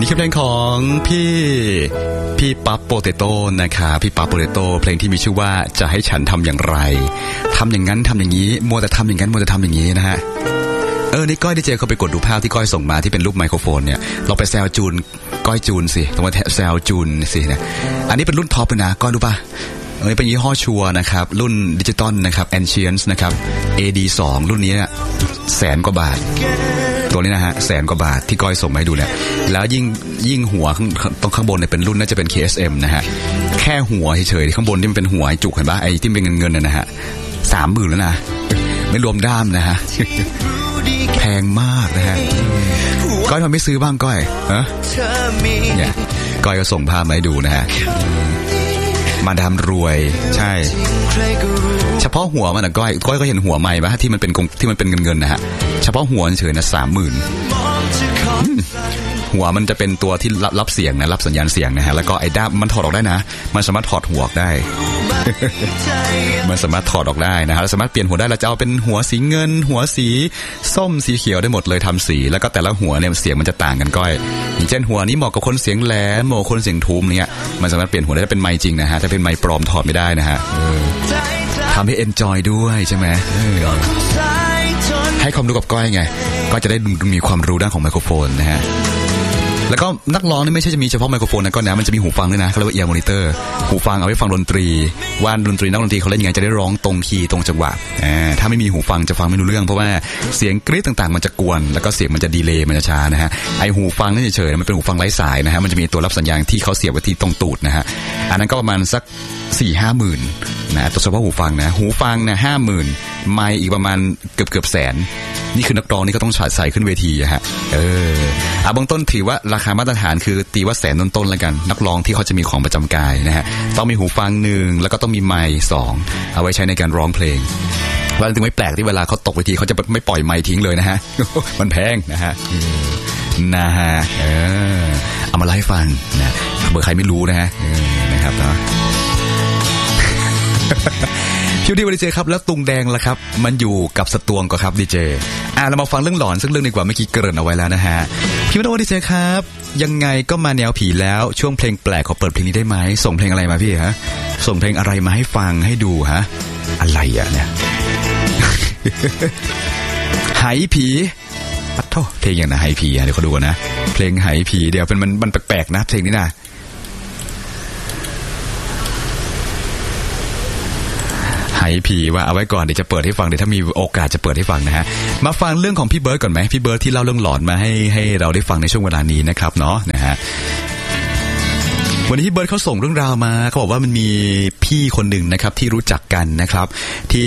นี่คือเพลงของพี่ปั๊บโปเตโต้นะครับพี่ปั๊บโปเตโต้เพลงที่มีชื่อว่าจะให้ฉันทำอย่างไรทำอย่างนั้นทำอย่างนี้มัวแต่ทำอย่างนั้นมัวแต่ทำอย่างนี้นะฮะนี่ก้อยได้เจอเขาไปกดดูภาพที่ก้อยส่งมาที่เป็นรูปไมโครโฟนเนี่ยเราไปแซวจูนก้อยจูนสิต้องมาแซวจูนสินะอันนี้เป็นรุ่นท็อปเลยนะก้อยรู้ป่ะเป็นยี่ห้อชัวนะครับรุ่นดิจิตอลนะครับ Ancients นะครับ AD2 รุ่นนี้เนี่ย100,000 กว่าบาทตัวนี้นะฮะ100,000 กว่าบาทที่ก้อยส่งมาให้ดูเนี่ยแล้วยิ่งหัวข้างบนเนี่ยเป็นรุ่นน่าจะเป็น KSM นะฮะแค่หัวเฉยๆข้างบนที่มันเป็นหัวไอ้จุกเห็นป่ะไอ้ที่เป็นเงินนะฮะ 30,000 แล้วนะไม่รวมด้ามนะฮะแพงมากนะฮะก้อยทำไมไม่ซื้อบ้างก้อยเนี่ยก้อยก็ส่งภาพมาให้ดูนะฮะมาดามรวยใช่เฉพาะหัวมันนะก้อยก็เห็นหัวใหม่ป่ะที่มันเป็นเงินนะฮะเฉพาะหัวเฉยๆนะ 30,000 หัวมันจะเป็นตัวที่รับเสียงนะรับสัญญาณเสียงนะฮะแล้วก็ไอ้ด้ามมันถอดออกได้นะมันสามารถถอดหัวออกได้ มันสามารถถอดออกได้นะฮะสามารถเปลี่ยนหัวได้เราจะเอาเป็นหัวสีเงินหัวสีส้มสีเขียวได้หมดเลยทำสีแล้วก็แต่ละหัวเนี่ยเสียงมันจะต่างกันก้อยอย่างเช่นหัวนี้เหมาะกับคนเสียงแหลมเหมาะกับคนเสียงทุ้มเนี่ยมันสามารถเปลี่ยนหัวได้เป็นไมค์จริงนะฮะถ้าเป็นไมค์ปลอมถอดไม่ได้นะฮะทำให้ enjoy ด้วยใช่ไหมให้ความรู้กับก้อยไงก็จะได้มีความรู้ด้านของไมโครโฟนนะฮะแล้วก็นักร้องนี่ไม่ใช่จะมีเฉพาะไมโครโฟนนะก็นะมันจะมีหูฟังด้วยนะเขาเรียกว่า ear monitor หูฟังเอาไว้ฟังดนตรีว่าดนตรีนักดนตรีเขาเล่นยังไงจะได้ร้องตรงคีย์ตรงจังหวะถ้าไม่มีหูฟังจะฟังไม่รู้เรื่องเพราะว่าเสียงกรี๊ดต่างๆมันจะกวนแล้วก็เสียงมันจะดีเลย์มันจะช้านะฮะไอหูฟังนี่เฉยๆมันเป็นหูฟังไร้สายนะฮะมันจะมีตัวรับสัญญาณที่เขาเสียบไว้ที่ตรงตูดนะฮะอันนั้นก็ประมาณสัก 4-5 หมื่นนะตัวเฉพาะหูฟังนะหูฟังนะ50,000ไมค์อีกประมาณเกือบแสนนี่คือนักร้องนี่ก็ต้องใส่ขึ้นเวทีฮะเบื้องต้นถือว่าราคามาตรฐานคือตีว่า100,000ต้นๆแล้วกันนักร้องที่เขาจะมีของประจำกายนะฮะต้องมีหูฟัง1แล้วก็ต้องมีไมค์2เอาไว้ใช้ในการร้องเพลงว่าถึงไม่แปลกที่เวลาเขาตกเวทีเขาจะไม่ปล่อยไมค์ทิ้งเลยนะฮะ มันแพงนะฮะเอามาเล่าให้ฟังนะเบอร์ใครไม่รู้นะฮะนะครับเนาะพี่ดีเจครับแล้วตุงแดงล่ะครับมันอยู่กับสตวงก็ครับดีเจเรามาฟังเรื่องหลอนสักเรื่องดีกว่าเมื่อกี้เกริ่นเอาไว้แล้วนะฮะพี่ดีเจครับยังไงก็มาแนวผีแล้วช่วงเพลงแปลกขอเปิดเพลงนี้ได้ไหมส่งเพลงอะไรมาพี่ฮะส่งเพลงอะไรมาให้ฟังให้ดูฮะอะไรอ่ะเนี่ย ไหผีปัดโทษเพลงอย่างนะไหผีเดี๋ยวเขาดูกันนะเพลงไหผีเดี๋ยวเป็นมันแปลกๆนะเพลงนี้นะไหผีว่าเอาไว้ก่อนเดี๋ยวจะเปิดให้ฟังเดี๋ยวถ้ามีโอกาสจะเปิดให้ฟังนะฮะมาฟังเรื่องของพี่เบิร์ดก่อนไหมพี่เบิร์ดที่เล่าเรื่องหลอนมาให้เราได้ฟังในช่วงเวลานี้นะครับเนาะนะฮะวันนี้พี่เบิร์ดเขาส่งเรื่องราวมาเขาบอกว่ามันมีพี่คนหนึ่งนะครับที่รู้จักกันนะครับที่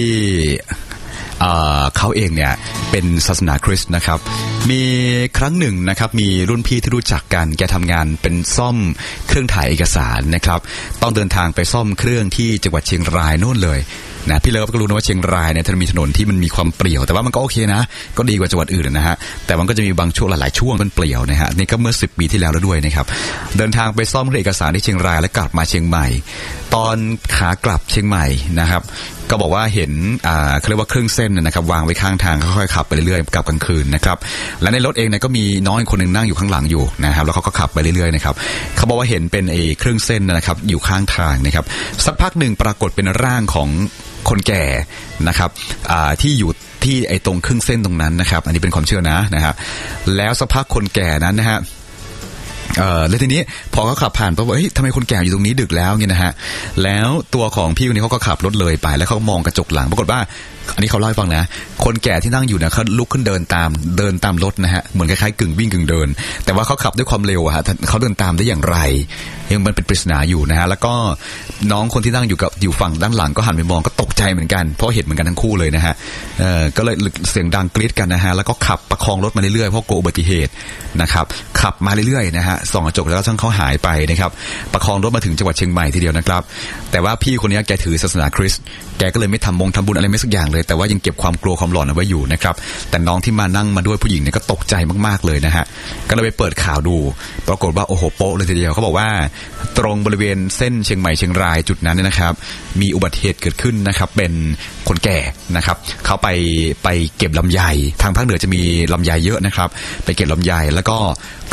เขาเองเนี่ยเป็นศาสนาคริสต์นะครับมีครั้งหนึ่งนะครับมีรุ่นพี่ที่รู้จักกันแกทำงานเป็นซ่อมเครื่องถ่ายเอกสารนะครับต้องเดินทางไปซ่อมเครื่องที่จังหวัดเชียงรายโน่นเลยนะพี่เลิฟก็รู้นะว่าเชียงรายเนี่ยมันมีถนนที่มันมีความเปลี่ยวแต่ว่ามันก็โอเคนะก็ดีกว่าจังหวัดอื่นนะฮะแต่มันก็จะมีบางช่วงหลายๆช่วงมันเปลี่ยวนะฮะนี่ก็เมื่อ10 ปีที่แล้วด้วยนะครับเดินทางไปซ่อมเครื่องเอกสารที่เชียงรายแล้วกลับมาเชียงใหม่ตอนขากลับเชียงใหม่นะครับก็บอกว่าเห็นเขาเรียกว่าเครื่องเส้นนะครับวางไว้ข้างทางค่อยๆขับไปเรื่อยๆกลับกลางคืนนะครับและในรถเองเนี่ยก็มีน้องอีกคนนึงนั่งอยู่ข้างหลังอยู่นะครับแล้วเขาก็ขับไปเรื่อยๆนะครับเขาบอกว่าเห็นเป็นเครื่องเส้นนะครับอยู่ข้างทางนะครับสักพักหนึ่งปรากฏเป็นร่างของคนแก่นะครับที่อยู่ที่ไอ้ตรงเครื่องเส้นตรงนั้นนะครับอันนี้เป็นความเชื่อนะฮะแล้วสักพักคนแก่นั้นนะฮะแล้วทีนี้พอเขาขับผ่านปุ๊บเฮ้ยทำไมคนแก่อยู่ตรงนี้ดึกแล้วเนี่ยนะฮะแล้วตัวของพี่คนนี้เขาก็ขับรถเลยไปแล้วเขามองกระจกหลังปรากฏว่าอันนี้เขาเล่าให้ฟังนะคนแก่ที่นั่งอยู่เนี่ยเขาลุกขึ้นเดินตามรถนะฮะเหมือนคล้ายๆกึ่งวิ่งกึ่งเดินแต่ว่าเขาขับด้วยความเร็วอะฮะเขาเดินตามได้อย่างไรยังมันเป็นปริศนาอยู่นะฮะแล้วก็น้องคนที่นั่งอยู่ฝั่งด้านหลังก็หันไปมองก็ตกใจเหมือนกันเพราะเห็นเหมือนกันทั้งคู่เลยนะฮะก็เลยเสียงดังกรี๊ดกันนะฮะแล้วก็ขับประคองรถมาเรื่อยๆเพราะกลัวอุบัติเหตุนะครับขับมาเรื่อยๆนะฮะส่องกระจกแล้วทั้งเขาหายไปนะครับประคองรถมาถึงจังหวัดเชียงใหม่ทีเดียวนะครับแต่ว่าพี่คนนี้แกถือศาสนาคริสต์แกก็เลยไม่ทำบุญอะไรไม่สักอย่างเลยแต่ว่ายังเก็บความกลัวความหลอนเอาไว้อยู่นะครับแต่น้องที่มานั่งมาด้วยผู้หญิงเนี่ยก็ตกใจมากๆเลยนะฮะก็เลยไปเปิดข่าวดูปรากฏว่าโอ้โหโป๊ะเลยทีเดียวเขาบอกว่าตรงบริเวณเส้นเชียงใหม่เชียงรายจุดนั้นเนี่ยนะครับมีอุบัติเหตุเกิดขึ้นนะครับเป็นคนแก่นะครับเขาไปเก็บลำไยทางภาคเหนือจะมีลำไยเยอะนะครับไปเก็บลำไยแล้วก็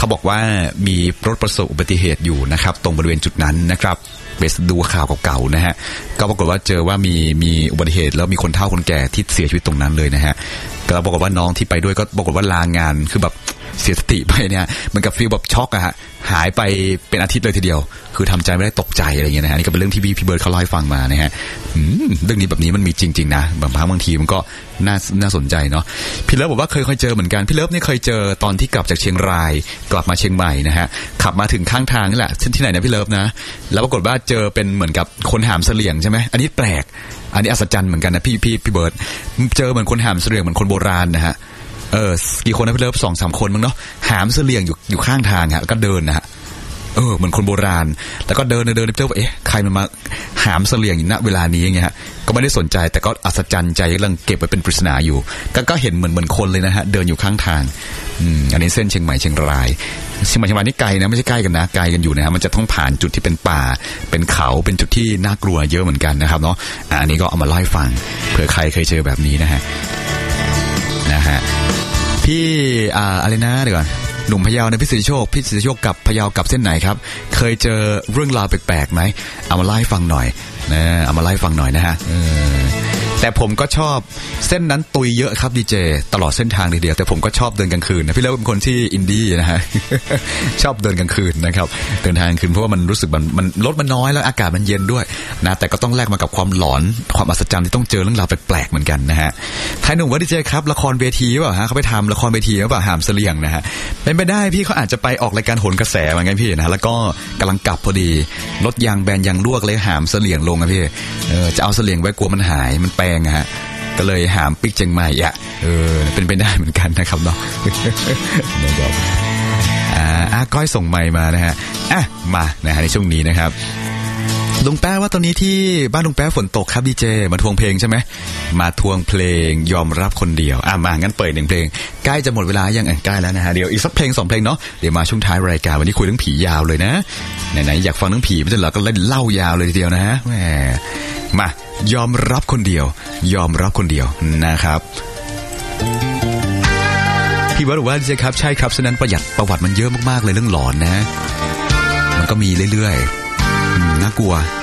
เขาบอกว่ามีรถประสบอุบัติเหตุอยู่นะครับตรงบริเวณจุดนั้นนะครับไปดูข่าวเก่าๆนะฮะก็ปรากฏว่าเจอว่ามีอุบัติเหตุแล้วมีคนเฒ่าคนแก่ที่เสียชีวิตตรงนั้นเลยนะฮะก็ปรากฏว่าน้องที่ไปด้วยก็ปรากฏว่าลางานคือแบบเสียสติไปเนี่ยเหมือนกับฟีลแบบช็อกอะฮะหายไปเป็นอาทิตย์เลยทีเดียวคือทำใจไม่ได้ตกใจอะไรอย่างเงี้ยนะฮะนี่ก็เป็นเรื่องที่พี่เบิร์ดเขาเล่าให้ฟังมานะฮะเรื่องนี้แบบนี้มันมีจริงๆนะบางทีมันก็น่าสนใจเนาะพี่เลิฟบอกว่าเคยเจอเหมือนกันพี่เลิฟนี่เคยเจอตอนที่กลับจากเชียงรายกลับมาเชียงใหม่นะฮะขับมาถึงข้างทางนี่แหละที่ไหนนะพี่เลิฟนะแล้วปรากฏว่าเจอเป็นเหมือนกับคนหามเสลี่ยงใช่ไหมอันนี้แปลกอันนี้อัศจรรย์เหมือนกันนะพี่เบิร์ดเจอเหมือนคนหามเสลี่ยงเหมือนคนโบราณนะฮะกี่คนนะพี่เลิฟ 2-3 คนมั้งเนาะหามเสลี่ยงอยู่ข้างทางฮะแล้วก็เดินนะฮะเหมือนคนโบราณแล้วก็เดินเจ้าใครมันมาหามเสลี่ยงอยู่ณเวลานี้อย่างเงี้ยฮะก็ไม่ได้สนใจแต่ก็อัศจรรย์ใจกำลังเก็บไว้เป็นปริศนาอยู่ก็เห็นเหมือนคนเลยนะฮะเดินอยู่ข้างทางอันนี้เส้นเชียงใหม่เชียงรายนี่ไกลนะไม่ใช่ใกล้กันนะไกลกันอยู่นะฮะมันจะต้องผ่านจุดที่เป็นป่าเป็นเขาเป็นจุดที่น่ากลัวเยอะเหมือนกันนะครับเนาะอันนี้ก็เอามาเล่าให้ฟังเผื่อใครเคยเจอแบบนี้นะฮะพี่อะไรนะเดี๋ยวก่อนหนุ่มพะเยาในพิสิทธิโชคกับพะเยากับเส้นไหนครับเคยเจอเรื่องราวแปลกๆไหมเอามาเล่าให้ฟังหน่อยนะเอามาเล่าให้ฟังหน่อยนะฮะแต่ผมก็ชอบเส้นนั้นตุยเยอะครับดีเจตลอดเส้นทางทีเดียวแต่ผมก็ชอบเดินกลางคืนนะพี่เลิฟเป็นคนที่อินดี้นะฮะ ชอบเดินกลางคืนนะครับเดินทางกลางคืนเพราะว่ามันรู้สึกมันรถมันน้อยแล้วอากาศมันเย็นด้วยนะแต่ก็ต้องแลกมากับความหลอนความอัศจรรย์ที่ต้องเจอเรื่องราวแปลกๆเหมือนกันนะฮะท้ายหนุ่มว่าดีเจครับละครเวทีหรือเปล่าฮะเขาไปทำละครเวทีหรือเปล่าหามเสลี่ยงนะฮะเป็นไปได้พี่เขาอาจจะไปออกรายการโหนกระแสเหมือนกันพี่นะแล้วก็กำลังกลับพอดีรถยางแบนยางลวกเลยหามเสลี่ยงลงนะพี่จะเอาเสลี่ยงไว้กลัวมันหายมันแปลงฮะก็เลยหามปิกเชียงใหม่เป็นไปได้เหมือนกันนะครับเนาะนะครับก้อยส่งไมค์มานะฮะมานะฮะในช่วงนี้นะครับลุงแป๊ะว่าตอนนี้ที่บ้านลุงแป๊ะฝนตกครับดีเจมาทวงเพลงใช่ไหมมาทวงเพลงยอมรับคนเดียวมางั้นเปิด1เพลงใกล้จะหมดเวลายังใกล้แล้วนะฮะเดี๋ยวอีกสักเพลง2เพลงเนาะเดี๋ยวมาช่วงท้ายรายการวันนี้คุยเรื่องผียาวเลยนะไหนๆอยากฟังเรื่องผีไม่ใช่เหรอก็เล่ายาวเลยทีเดียวนะฮะแหมมายอมรับคนเดียวยอมรับคนเดียวนะครับพี่บอกว่าใช่ครับใช่ครับฉะนั้นประวัติมันเยอะมากๆเลยเรื่องหลอนนะมันก็มีเรื่อยๆน่ากลัว